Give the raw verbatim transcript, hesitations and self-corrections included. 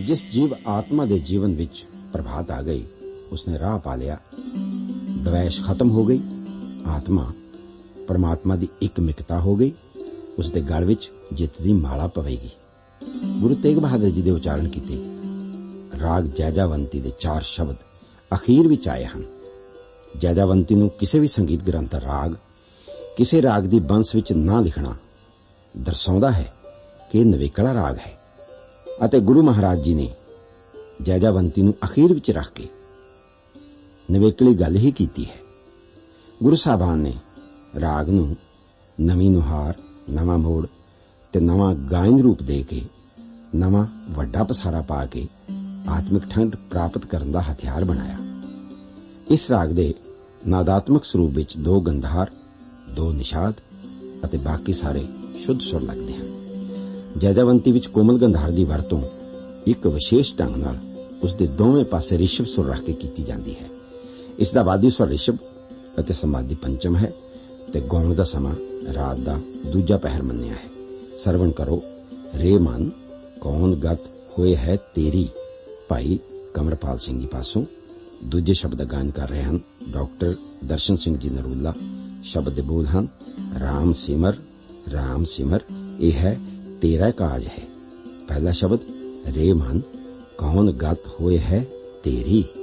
जिस जीव आत्मा के जीवन विच प्रभात आ गई, उसने राह पा लिया। द्वेष खत्म हो गई, आत्मा परमात्मा की एकमिकता हो गई, उसके गल विच जित दी माला पवेगी। गुरु तेग बहादुर जी के उचारण किए राग जैजावंती के चार शब्द अखीर विच आए हैं। जैजावंती नूं किसी भी संगीत ग्रंथ राग किसी राग की बंस विच ना लिखना दर्शाउंदा है कि नवेकला राग है, अते गुरु महाराज जी ने जैजावंती नूं अखीर विच रख के नवेकली गल ही कीती है। गुरु साहबान ने राग नूं नवीं नुहार, नवां मोड़ ते नवां गायन रूप दे के नवां वड्डा पसारा पा के आत्मिक ठंड प्राप्त करने का हथियार बनाया। इस राग दे नादात्मक स्वरूप विच दो गंधार, दो निषाद अते बाकी सारे शुद्ध सुर लगते हैं। जैजावंती विच कोमल गंधार की वरतों एक विशेष ढंग नाल उसके दोवें पासे रिषभ सुर रख के की जाती है। इसका वादी स्वर रिषभ अते समाधि पंचम है ते गाउण का समा रात का दूजा पहर मन्निया है। सरवण करो रे मन कौन गत होए है तेरी, भाई कमरपाल सिंह जी पासों। दूजे शब्द का गायन कर रहे हैं डॉक्टर दर्शन सिंह जी नरूला। शब्द बोल हैं राम सिमर राम सिमर, यह है तेरा काज है। पहला शब्द रे मन कौन गत होए है तेरी।